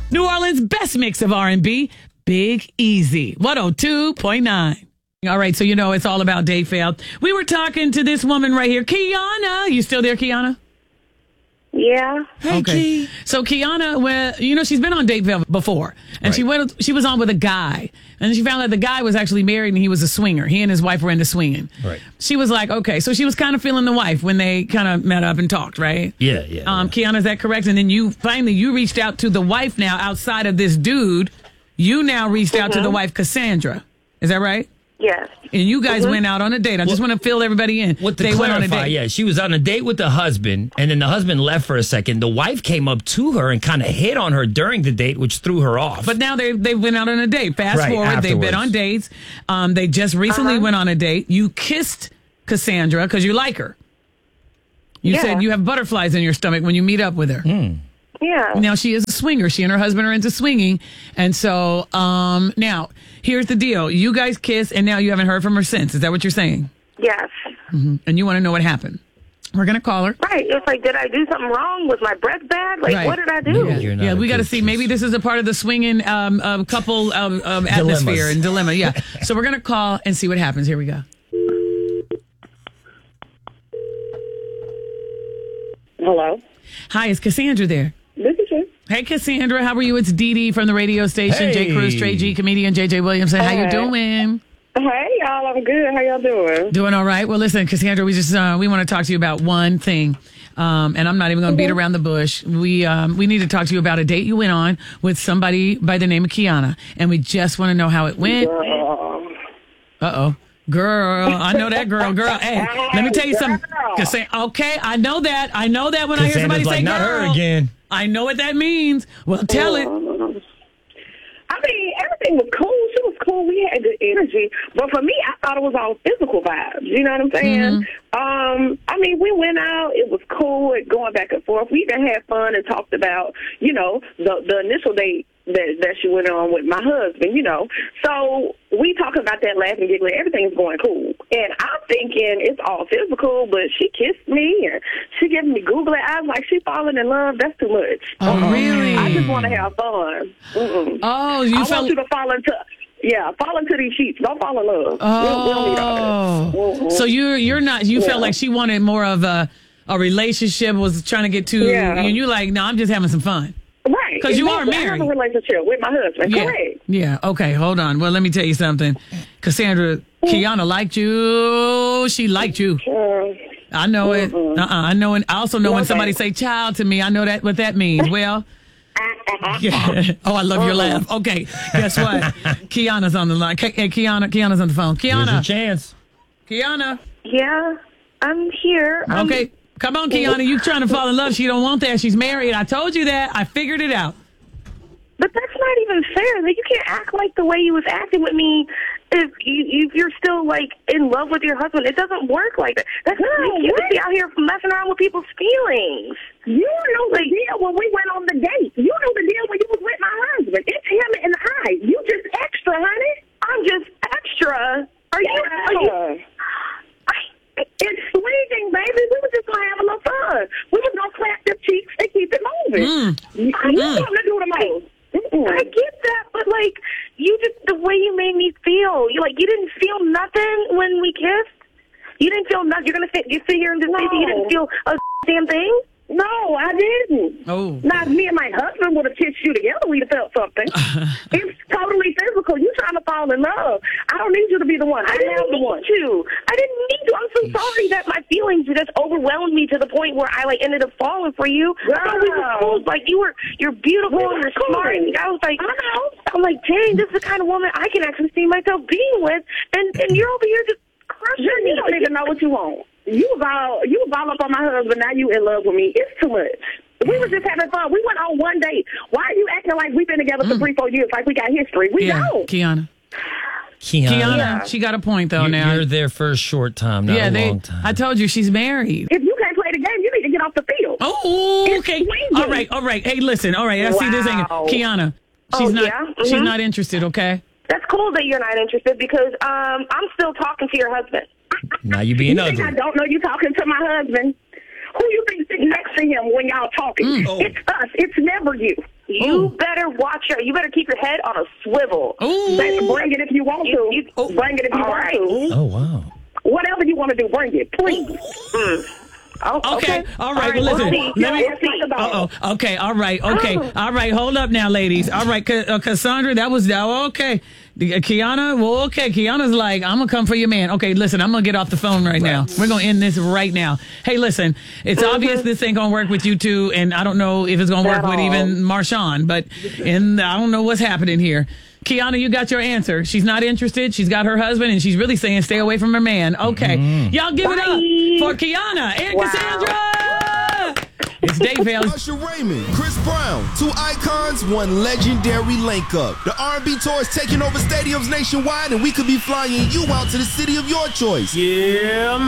New Orleans' best mix of R&B, Big Easy, 102.9. All right, so you know it's all about date fail. We were talking to this woman right here, Kiana. You still there, Kiana? Yeah. Hey, okay. So Kiana, she's been on date fail before, and Right. she was on with a guy, and she found out the guy was actually married and he was a swinger. He and his wife were into swinging. Right. She was like, okay, so she was kind of feeling the wife when they kind of met up and talked, right? Yeah. Kiana, is that correct? And then you reached out to the wife now outside of this dude. You now reached out to the wife, Cassandra. Is that right? Yes. And you guys went out on a date. I just want to fill everybody in. They went on a date. Yeah, she was on a date with the husband, and then the husband left for a second. The wife came up to her and kind of hit on her during the date, which threw her off. But now they went out on a date. Fast forward, they've been on dates. They just recently went on a date. You kissed Cassandra because you like her. You said you have butterflies in your stomach when you meet up with her. Yeah. Now, she is a swinger. She and her husband are into swinging. And so, now, here's the deal. You guys kiss, and now you haven't heard from her since. Is that what you're saying? Yes. Mm-hmm. And you want to know what happened. We're going to call her. Right. It's like, did I do something wrong? Was my breath bad? Like, what did I do? Yeah, we got to see. Maybe this is a part of the swinging couple atmosphere and dilemma. Yeah. So we're going to call and see what happens. Here we go. Hello? Hi, is Cassandra there? This is you. Hey, Cassandra, how are you? It's Dee Dee from the radio station. Hey. Jay Cruz, Trey G, comedian JJ Williamson. How you doing? Hey, y'all. I'm good. How y'all doing? Doing all right. Well, listen, Cassandra, we want to talk to you about one thing, and I'm not even going to beat around the bush. We need to talk to you about a date you went on with somebody by the name of Kiana, and we just want to know how it went. Uh-oh. Girl, I know that girl. Hey, let me tell you something. Okay, I know that. When I hear somebody say, not girl, her again. I know what that means. Well, tell it. I mean, everything was cool. She was cool. We had good energy. But for me, I thought it was all physical vibes. You know what I'm saying? I mean, we went out. It was cool going back and forth. We even had fun and talked about, the initial date that she went on with my husband, So we talk about that, laughing, giggling. Everything's going cool. And I'm thinking it's all physical, but she kissed me and she giving me googly eyes like she falling in love. That's too much. Oh, really? I just want to have fun. Oh, I want you to fall into these sheets. Don't fall in love. We don't need all that. So you're not. You felt like she wanted more of a relationship. Was trying to get to, and you're like, no, I'm just having some fun. Right. Because you are married. I have a relationship with my husband. Yeah. Correct. Yeah. Okay. Hold on. Well, let me tell you something. Cassandra, Kiana liked you. She liked you. I know it. I know it. I also know when somebody say child to me, I know what that means. Well. Yeah. Oh, I love your laugh. Okay. Guess what? Kiana's on the line. Hey, Kiana's on the phone. Kiana. Here's your chance. Kiana. Yeah. I'm here. Okay. Come on, Kiana. You trying to fall in love. She don't want that. She's married. I told you that. I figured it out. But that's not even fair. Like, you can't act like the way you was acting with me if you're still, like, in love with your husband. It doesn't work like that. That's you can't be out here messing around with people's feelings. You know the deal when we went on the date. You know the deal when you was with my husband. It's him and I. You just extra, honey. I'm just extra. Are you? It's swinging, baby. We were just going to have a little fun. We was going to clap their cheeks and keep it moving. You something to do the most. I get that, but, like, the way you made me feel, you didn't feel nothing when we kissed? You didn't feel nothing? You're going to sit here and just say that you didn't feel a damn thing? No, I didn't. Oh. Not me and my husband would have kissed you together. We'd have felt something. It's totally physical. You trying to fall in love. I don't need you to be the one. I didn't need you. I'm so sorry that my feelings just overwhelmed me to the point where I ended up falling for you. Wow. I thought we were cool. Like, you're beautiful and you're smart. And I was like, I'm like, dang, this is the kind of woman I can actually see myself being with. And you're over here just crushing me. You don't even know what you want. You was all up on my husband. Now you in love with me. It's too much. We were just having fun. We went on one date. Why are you acting like we've been together for 3-4 years, like we got history? We don't. Kiana, she got a point though. Now you're there for a short time, not a long time. I told you she's married. If you can't play the game, you need to get off the field. Oh, okay. All right. Hey, listen. All right. I see this thing. Kiana, she's not interested. Okay. That's cool that you're not interested because I'm still talking to your husband. Now you being ugly. I don't know you talking to my husband. Who you think sitting next to him when y'all talking? It's us. It's never you. You better you better keep your head on a swivel. Ooh. Bring it if you want to. Bring it if you want to. Oh, wow. Whatever you want to do, bring it, please. Okay. All right. Well, listen. Okay. All right. Okay. All right. Hold up now, ladies. All right. Cassandra, that was okay. Kiana, well, okay. Kiana's like, I'm going to come for your man. Okay, listen, I'm going to get off the phone right now. We're going to end this right now. Hey, listen, it's obvious this ain't going to work with you two, and I don't know if it's going to work with even Marshawn, but I don't know what's happening here. Kiana, you got your answer. She's not interested. She's got her husband, and she's really saying stay away from her man. Okay. Y'all give it up for Kiana and Cassandra. It's Dave Vale. Usher Raymond, Chris Brown, 2 icons, 1 legendary link up. The R&B tour is taking over stadiums nationwide, and we could be flying you out to the city of your choice. Yeah, man.